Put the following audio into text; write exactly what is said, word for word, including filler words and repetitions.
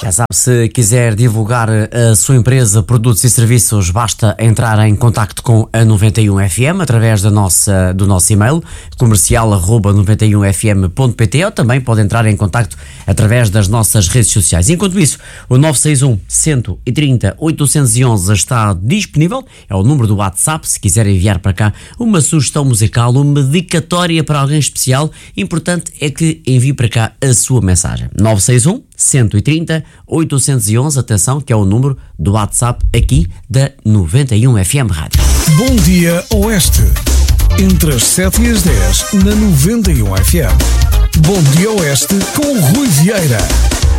Já sabe, se quiser divulgar a sua empresa, produtos e serviços, basta entrar em contacto com a noventa e um F M através da nossa, do nosso e-mail comercial arroba noventa e um f m ponto p t, ou também pode entrar em contacto através das nossas redes sociais. Enquanto isso, o nove seis um, cento e trinta, oitocentos e onze está disponível, é o número do WhatsApp, se quiser enviar para cá uma sugestão musical, uma dedicatória para alguém especial. Importante é que envie para cá a sua mensagem. nove seis um, cento e trinta, oitocentos e onze, atenção, que é o número do WhatsApp aqui da noventa e um F M Rádio. Bom dia, Oeste. Entre as sete e as dez, na noventa e um F M. Bom dia, Oeste, com Rui Vieira.